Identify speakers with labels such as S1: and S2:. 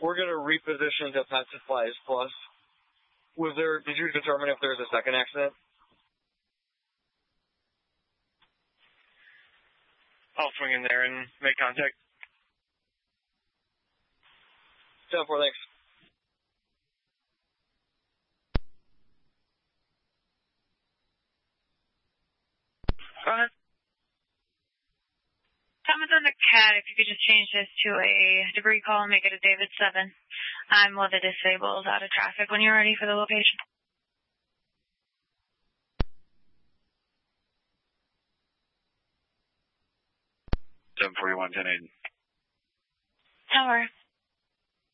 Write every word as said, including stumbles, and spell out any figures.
S1: we're going to reposition to Pet Supplies Plus. Was there, did you determine if there was a second accident?
S2: I'll swing in there and make contact.
S1: ten four, thanks.
S2: Go ahead.
S3: Thomas on the cat, if you could just change this to a debris call and make it a David seven. I'm weather disabled out of traffic when you're ready for the location.
S2: seven forty-one, ten eight.
S3: Tower.